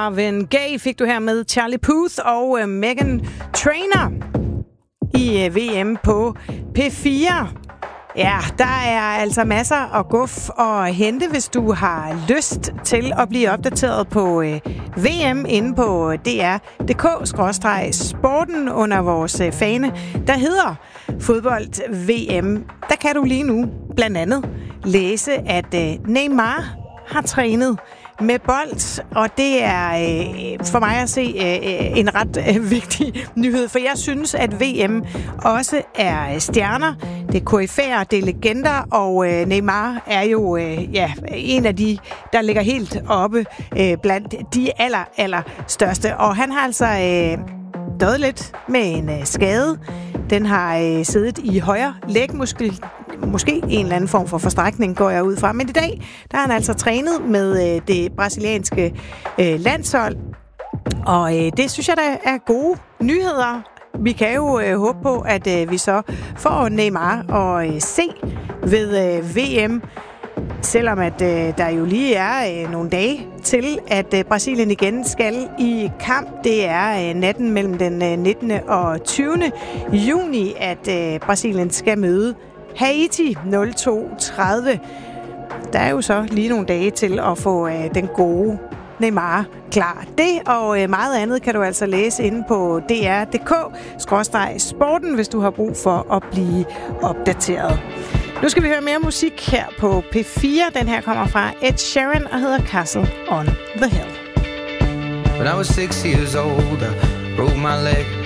Marvin Gaye fik du her med Charlie Puth og Meghan Trainor i VM på P4. Ja, der er altså masser at guf og hente, hvis du har lyst til at blive opdateret på VM inde på dr.dk/sporten under vores fane, der hedder Fodbold VM. Der kan du lige nu blandt andet læse, at Neymar har trænet med bold, og det er for mig at se en ret vigtig nyhed, for jeg synes, at VM også er stjerner, det er koryfæer, det er legender, og Neymar er jo en af de, der ligger helt oppe blandt de aller største, og han har altså døjet lidt med en skade. Den har siddet i højre lægmuskel. Måske en eller anden form for forstrækning, går jeg ud fra. Men i dag, der har han altså trænet med det brasilianske landshold. Og det synes jeg, der er gode nyheder. Vi kan jo håbe på, at vi så får Neymar at se ved VM. Selvom at der jo lige er nogle dage til, at Brasilien igen skal i kamp. Det er natten mellem den 19. og 20. juni, at Brasilien skal møde Haiti 02:30. Der er jo så lige nogle dage til at få den gode Neymar klar. Det og meget andet kan du altså læse inde på dr.dk/sporten, hvis du har brug for at blive opdateret. Nu skal vi høre mere musik her på P4. Den her kommer fra Ed Sheeran og hedder Castle on the Hill. When I was 6 years old, I broke my leg.